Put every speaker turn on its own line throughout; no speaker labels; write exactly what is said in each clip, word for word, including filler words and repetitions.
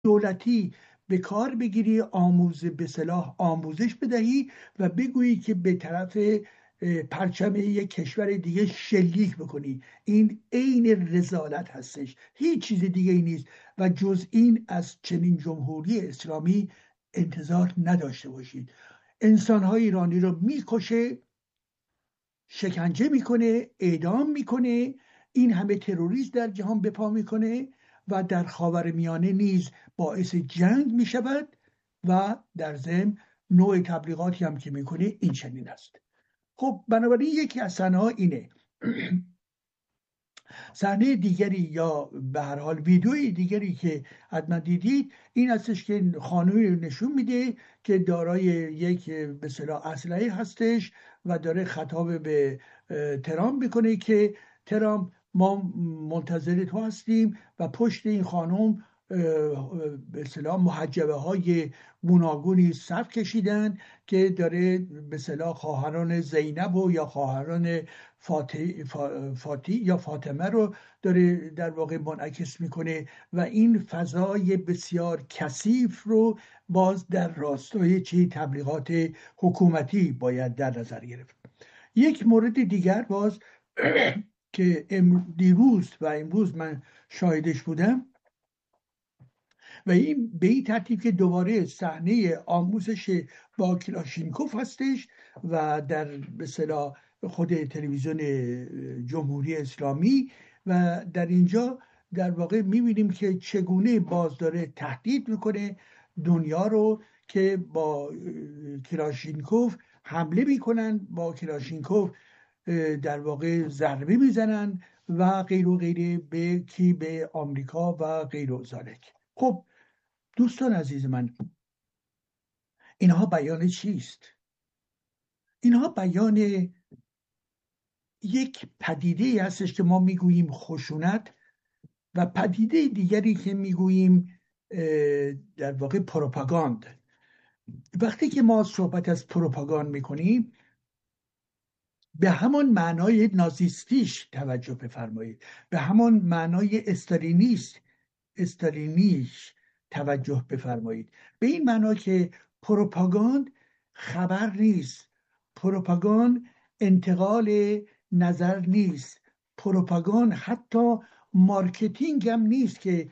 دولتی به کار بگیری، آموز به صلاح آموزش بدهی و بگویی که به طرف پرچم یک کشور دیگه شلیک بکنی. این عین رذالت هستش، هیچ چیز دیگه ای نیست و جز این از چنین جمهوری اسلامی انتظار نداشته باشید. انسان‌های ایرانی رو میکشه، شکنجه میکنه، اعدام میکنه، این همه تروریست در جهان بپا میکنه و در خاورمیانه نیز باعث جنگ میشود و در ضمن نوع تبلیغاتی هم که میکنه این چنین است. خب بنابراین یکی از صحنه‌ها اینه. صحنه دیگری یا به هر حال ویدیوی دیگری که حتما دیدید این هستش که خانومی نشون میده که دارای یک به اصطلاح اسلحه هستش و داره خطاب به ترامپ میکنه که ترامپ ما منتظر تو هستیم و پشت این خانم به اصطلاح محجبه های گوناگونی صف کشیدن که داره به اصطلاح خواهران زینب و یا خواهران فاتی, فاتی یا فاطمه رو داره در واقع منعکس میکنه و این فضای بسیار کثیف رو باز در راستای چه تبلیغات حکومتی باید در نظر گرفت. یک مورد دیگر باز که دیروز و امروز من شاهدش بودم و این به این ترتیب که دوباره صحنه آموزش با کلاشینکوف هستش و در به اصطلاح خود تلویزیون جمهوری اسلامی و در اینجا در واقع میبینیم که چگونه باز داره تهدید میکنه دنیا رو که با کلاشینکوف حمله میکنن، با کلاشینکوف در واقع ضربه میزنن و غیر و غیره به کی به آمریکا و غیر و ذالک. خب دوستان عزیز من، اینها بیان چیست؟ اینها بیان یک پدیده هستش که ما میگوییم خشونت و پدیده دیگری که میگوییم در واقع پروپاگاند. وقتی که ما صحبت از پروپاگاند میکنیم به همان معنای نازیستیش توجه بفرمایید، به همان معنای استالینیست استالینیش توجه بفرمایید، به این معنا که پروپاگاند خبر نیست، پروپاگاند انتقال نظر نیست، پروپاگاند حتی مارکتینگ هم نیست که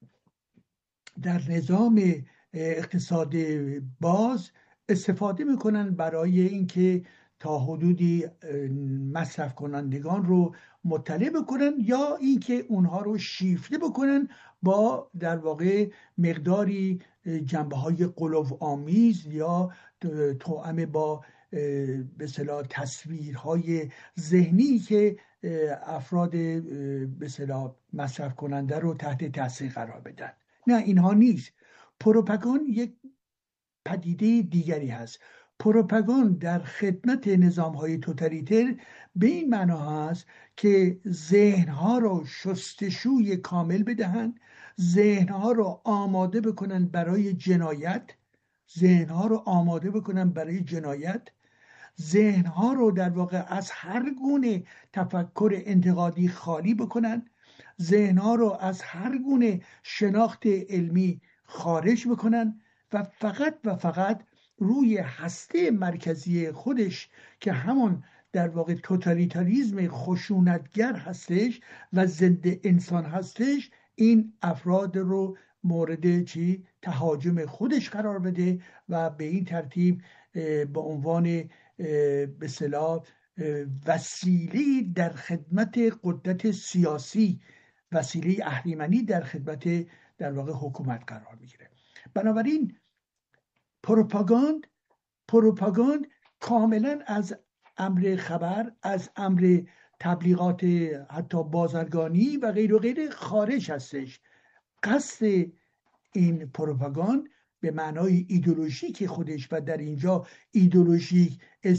در نظام اقتصاد باز استفاده میکنن برای اینکه تا حدودی مصرف کنندگان رو مطلع بکنن یا اینکه اونها رو شیفته بکنن با در واقع مقداری جنبه های غلو آمیز یا توأم با به اصطلاح تصویرهای ذهنی که افراد به اصطلاح مصرف کننده رو تحت تاثیر قرار بدن. نه، اینها نیست. پروپاگاند یک پدیده دیگری هست. پروپاگاند در خدمت نظام‌های توتالیتر به این معنا هست که ذهن‌ها رو شستشوی کامل بدهند، ذهن‌ها رو آماده بکنن برای جنایت، ذهن‌ها رو آماده بکنن برای جنایت، ذهن‌ها رو در واقع از هر گونه تفکر انتقادی خالی بکنن، ذهن‌ها رو از هر گونه شناخت علمی خارج بکنن و فقط و فقط روی هسته مرکزی خودش که همون در واقع توتالیتاریزم خشونتگر هستش و ضد انسان هستش، این افراد رو مورد چی تهاجم خودش قرار بده و به این ترتیب به عنوان به اصطلاح وسیله در خدمت قدرت سیاسی، وسیله اهریمنی در خدمت در واقع حکومت قرار میگیره. بنابراین پروپاگاند پروپاگاند کاملا از امر خبر، از امر تبلیغات حتی بازرگانی و غیر و غیر خارج هستش. قصد این پروپاگاند به معنای ایدئولوژیک خودش و در اینجا ایدئولوژیک